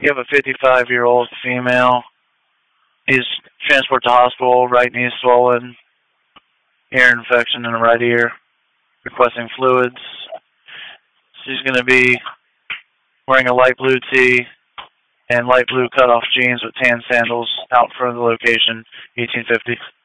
You have a 55-year-old female. He's transported to hospital, right knee swollen, ear infection in the right ear, requesting fluids. She's going to be wearing a light blue tee and light blue cutoff jeans with tan sandals out front of the location, 1850.